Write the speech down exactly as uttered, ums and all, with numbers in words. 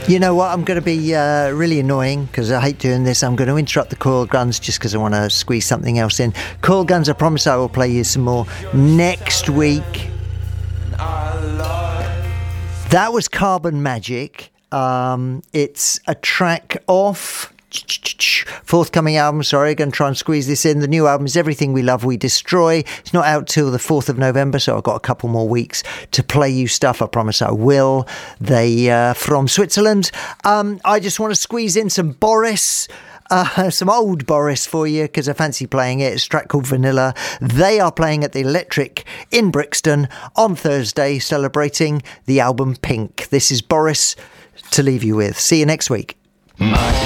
You know what? I'm going to be uh, really annoying because I hate doing this. I'm going to interrupt the Coil Guns just because I want to squeeze something else in. Coil Guns, I promise I will play you some more next week. That was Carbon Magic. Um, it's a track off forthcoming album. Sorry, going to try and squeeze this in. The new album is Everything We Love We Destroy. It's not out till the fourth of November, so I've got a couple more weeks to play you stuff. I promise I will. They uh, from Switzerland. Um, I just want to squeeze in some Boris. Uh, some old Boris for you because I fancy playing it. It's a track called Vanilla. They are playing at the Electric in Brixton on Thursday, celebrating the album Pink. This is Boris to leave you with. See you next week.